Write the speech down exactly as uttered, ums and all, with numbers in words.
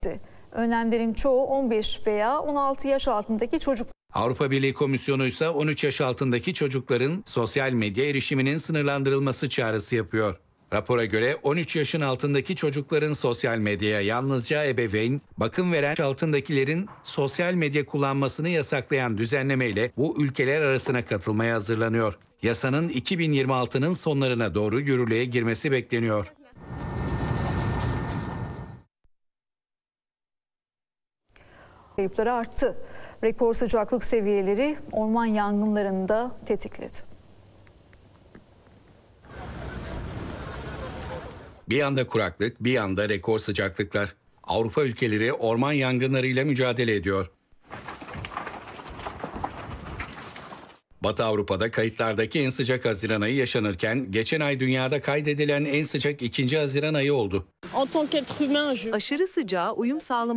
Önlemlerin çoğu on beş veya on altı yaş altındaki çocuk. Avrupa Birliği Komisyonu ise on üç yaş altındaki çocukların sosyal medya erişiminin sınırlandırılması çağrısı yapıyor. Rapora göre on üç yaşın altındaki çocukların sosyal medyaya yalnızca ebeveyn, bakım veren altındakilerin sosyal medya kullanmasını yasaklayan düzenlemeyle bu ülkeler arasına katılmaya hazırlanıyor. Yasanın iki bin yirmi altının sonlarına doğru yürürlüğe girmesi bekleniyor. Kayıpları arttı. Rekor sıcaklık seviyeleri orman yangınlarını da tetikledi. Bir yanda kuraklık, bir yanda rekor sıcaklıklar. Avrupa ülkeleri orman yangınlarıyla mücadele ediyor. Batı Avrupa'da kayıtlardaki en sıcak Haziran ayı yaşanırken geçen ay dünyada kaydedilen en sıcak ikinci Haziran ayı oldu. Aşırı sıcağa uyum sağlamak